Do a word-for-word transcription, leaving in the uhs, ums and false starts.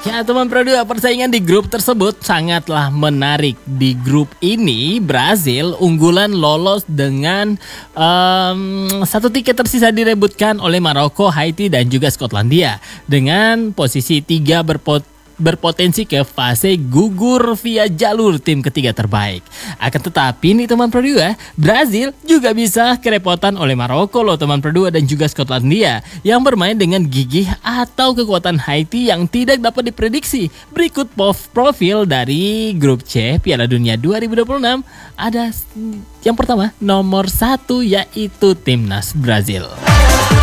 Ya teman Pro dua, persaingan di grup tersebut sangatlah menarik. Di grup ini Brazil unggulan lolos dengan um, satu tiket tersisa direbutkan oleh Maroko, Haiti dan juga Skotlandia. Dengan posisi tiga berpot berpotensi ke fase gugur via jalur tim ketiga terbaik. Akan tetapi nih teman Pro dua, Brazil juga bisa kerepotan oleh Maroko loh teman Pro dua dan juga Skotlandia yang bermain dengan gigih atau kekuatan Haiti yang tidak dapat diprediksi. Berikut profil dari grup C Piala Dunia dua ribu dua puluh enam. Ada yang pertama nomor satu yaitu timnas Brazil.